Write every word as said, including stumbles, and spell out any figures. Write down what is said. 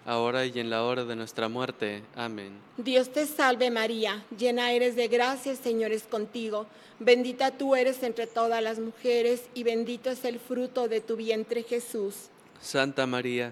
ahora y en la hora de nuestra muerte. Amén. Dios te salve María, llena eres de gracia, el Señor es contigo. Bendita tú eres entre todas las mujeres y bendito es el fruto de tu vientre Jesús. Santa María,